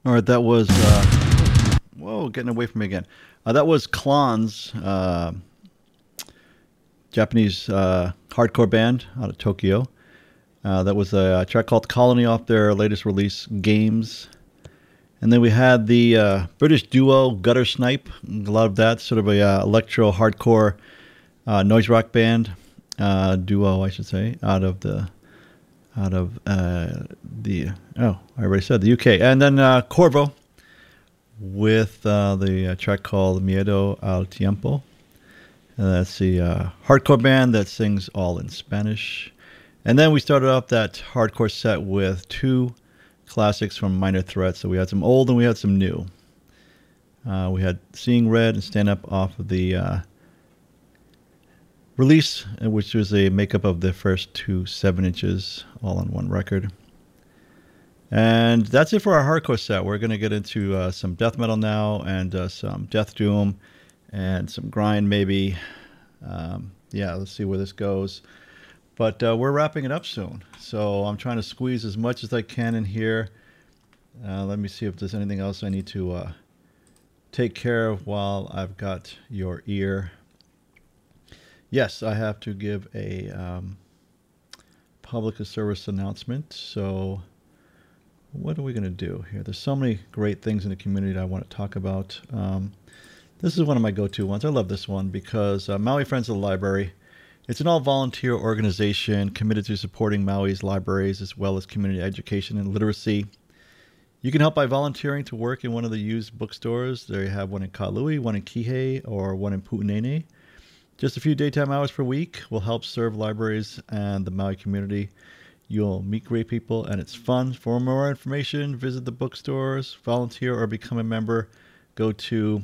All right, that was whoa, getting away from me again. That was Klon's Japanese hardcore band out of Tokyo. That was a track called Colony off their latest release, Games. And then we had the British duo Gutter Snipe. A lot of that, sort of a electro hardcore noise rock band duo, I should say, out of the I already said the UK. And then Corvo with the track called Miedo al Tiempo. And that's the hardcore band that sings all in Spanish. And then we started off that hardcore set with two classics from Minor Threat. So we had some old and we had some new. We had Seeing Red and Stand Up off of the release, which was a makeup of the first two 7 inches all on one record. And that's it for our hardcore set. We're going to get into some death metal now and some death doom and some grind maybe. Let's see where this goes. But we're wrapping it up soon. So I'm trying to squeeze as much as I can in here. Let me see if there's anything else I need to take care of while I've got your ear. Yes, I have to give a public service announcement. So what are we going to do here? There's so many great things in the community that I want to talk about. This is one of my go-to ones. I love this one because Maui Friends of the Library. It's an all-volunteer organization committed to supporting Maui's libraries as well as community education and literacy. You can help by volunteering to work in one of the used bookstores. There you have one in Kaului, one in Kihei, or one in Pu'unene. Just a few daytime hours per week will help serve libraries and the Maui community. You'll meet great people, and it's fun. For more information, visit the bookstores, volunteer, or become a member. Go to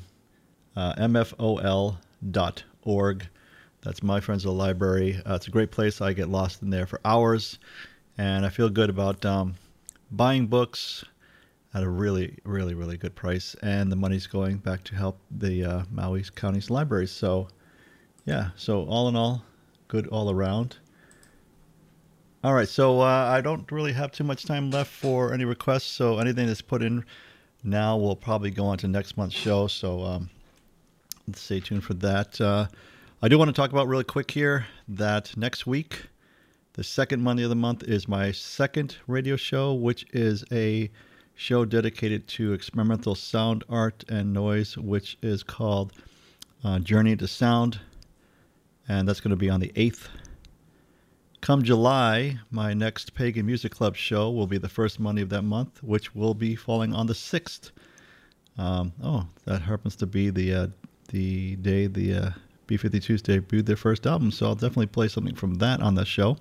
mfol.org. That's My Friends of the Library. It's a great place. I get lost in there for hours, and I feel good about buying books at a really, really, really good price, and the money's going back to help the Maui County's libraries. So, yeah, so all in all, good all around. All right, so I don't really have too much time left for any requests, so anything that's put in now will probably go on to next month's show, so stay tuned for that. I do want to talk about really quick here that next week, the second Monday of the month, is my second radio show, which is a show dedicated to experimental sound art and noise, which is called Journey to Sound, and that's going to be on the 8th. Come July, my next Pagan Music Club show will be the first Monday of that month, which will be falling on the 6th. That happens to be the day the B-52s debuted their first album, so I'll definitely play something from that on the show.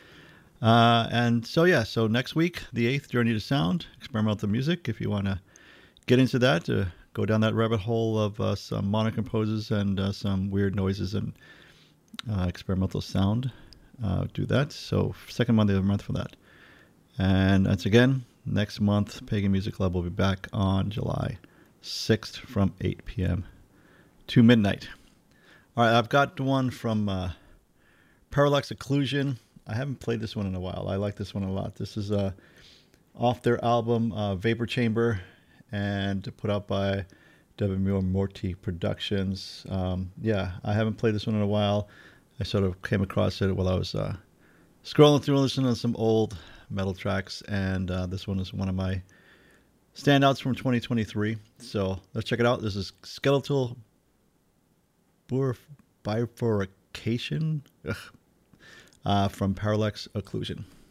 So next week, the 8th, Journey to Sound, experimental music. If you want to get into that, go down that rabbit hole of some modern composers and some weird noises and experimental sound, do that. So second Monday of the month for that. And once again, next month, Pagan Music Club will be back on July 6th from 8 p.m. to midnight. All right, I've got one from Parallax Occlusion. I haven't played this one in a while. I like this one a lot. This is off their album Vapor Chamber and put out by W. Morty Productions. I haven't played this one in a while. I sort of came across it while I was scrolling through and listening to some old metal tracks, and this one is one of my standouts from 2023. So let's check it out. This is Skeletal Bifurcation from Parallax Occlusion.